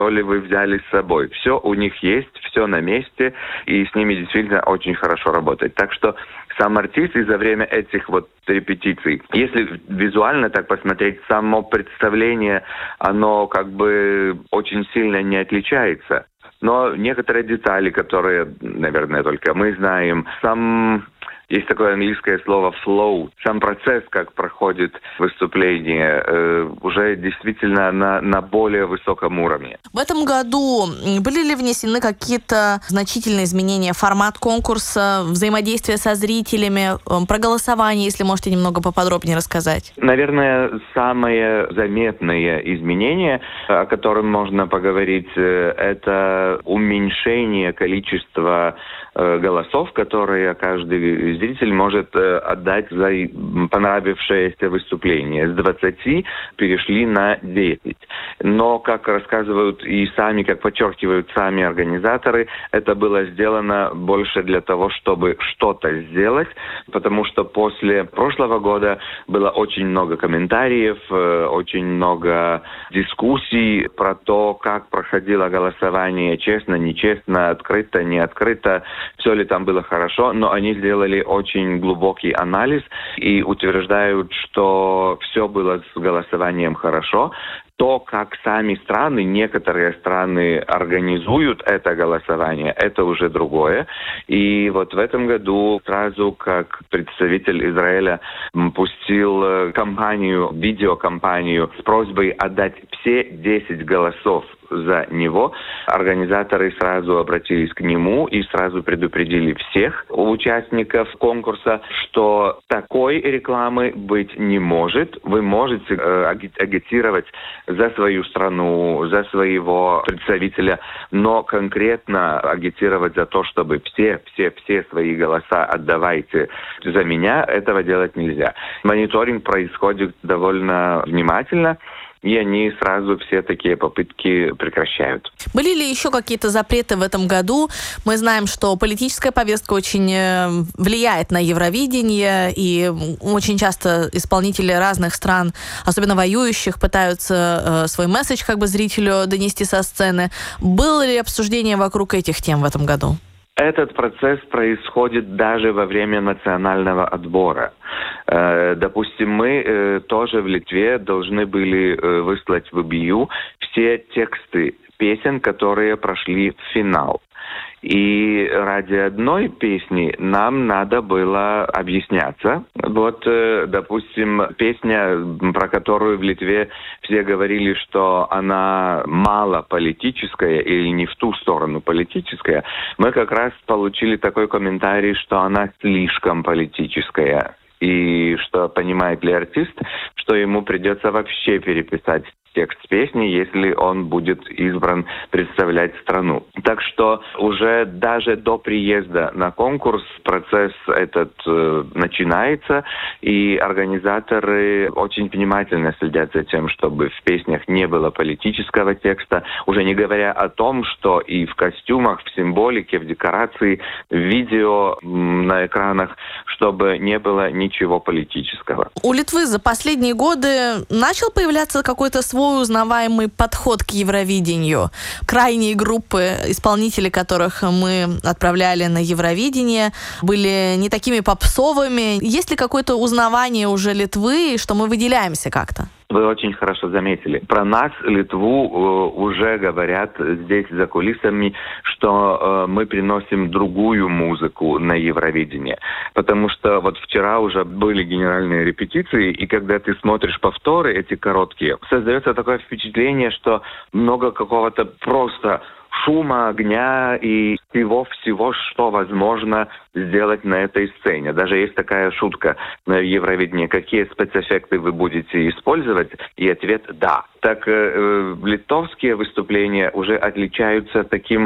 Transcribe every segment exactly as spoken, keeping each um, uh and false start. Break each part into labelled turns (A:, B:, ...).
A: что ли вы взяли с собой. Все у них есть, все на месте, и с ними действительно очень хорошо работать. Так что сам артист и за время этих вот репетиций, если визуально так посмотреть, само представление, оно как бы очень сильно не отличается. Но некоторые детали, которые, наверное, только мы знаем, сам... Есть такое английское слово flow. Сам процесс, как проходит выступление, э, уже действительно на, на более высоком уровне.
B: В этом году были ли внесены какие-то значительные изменения? Формат конкурса, взаимодействие со зрителями, про голосование, если можете немного поподробнее рассказать?
A: Наверное, самое заметное изменение, о котором можно поговорить, это уменьшение количества голосов, которые каждый зритель может отдать за понравившееся выступление. С двадцати перешли на десять. Но, как рассказывают и сами, как подчеркивают сами организаторы, это было сделано больше для того, чтобы что-то сделать, потому что после прошлого года было очень много комментариев, очень много дискуссий про то, как проходило голосование, честно, нечестно, открыто, не открыто, все ли там было хорошо, но они сделали очень глубокий анализ и утверждают, что все было с голосованием хорошо. То, как сами страны, некоторые страны организуют это голосование, это уже другое. И вот в этом году сразу, как представитель Израиля пустил кампанию, видеокампанию с просьбой отдать все десять голосов за него, организаторы сразу обратились к нему и сразу предупредили всех участников конкурса, что такой рекламы быть не может. Вы можете э, агитировать за свою страну, за своего представителя, но конкретно агитировать за то, чтобы все, все, все свои голоса отдавайте за меня, этого делать нельзя. Мониторинг происходит довольно внимательно, и они сразу все такие попытки прекращают.
B: Были ли еще какие-то запреты в этом году? Мы знаем, что политическая повестка очень влияет на Евровидение, и очень часто исполнители разных стран, особенно воюющих, пытаются свой месседж как бы зрителю донести со сцены. Было ли обсуждение вокруг этих тем в этом году?
A: Этот процесс происходит даже во время национального отбора. Э, допустим, мы э, тоже в Литве должны были э, выслать в И Б Ю все тексты песен, которые прошли в финал. И ради одной песни нам надо было объясняться. Вот, э, допустим, песня, про которую в Литве все говорили, что она мало политическая или не в ту сторону политическая, мы как раз получили такой комментарий, что она слишком политическая. И что понимает ли артист, что ему придется вообще переписать текст песни, если он будет избран представлять страну. Так что уже даже до приезда на конкурс процесс этот э, начинается, и организаторы очень внимательно следят за тем, чтобы в песнях не было политического текста, уже не говоря о том, что и в костюмах, в символике, в декорации, в видео, на экранах, чтобы не было ничего политического.
B: У Литвы за последние годы начал появляться какой-то свой узнаваемый подход к Евровидению. Крайние группы, исполнители которых мы отправляли на Евровидение, были не такими попсовыми. Есть ли какое-то узнавание уже Литвы, что мы выделяемся как-то?
A: Вы очень хорошо заметили. Про нас, Литву, э, уже говорят здесь за кулисами, что э, мы приносим другую музыку на Евровидение. Потому что вот вчера уже были генеральные репетиции, и когда ты смотришь повторы, эти короткие, создается такое впечатление, что много какого-то просто шума, огня и всего-всего, что возможно сделать на этой сцене. Даже есть такая шутка на Евровидении: какие спецэффекты вы будете использовать? И ответ – да. Так э, литовские выступления уже отличаются таким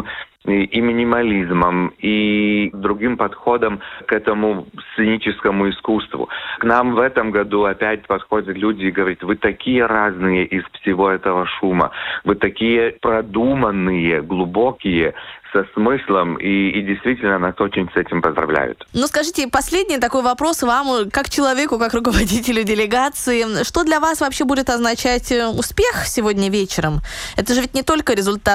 A: и, и минимализмом, и другим подходом к этому сценическому искусству. К нам в этом году опять подходят люди и говорят: вы такие разные из всего этого шума, вы такие продуманные, глубокие, со смыслом, и, и действительно нас очень с этим поздравляют.
B: Ну, скажите, последний такой вопрос вам, как человеку, как руководителю делегации. Что для вас вообще будет означать успех сегодня вечером? Это же ведь не только результат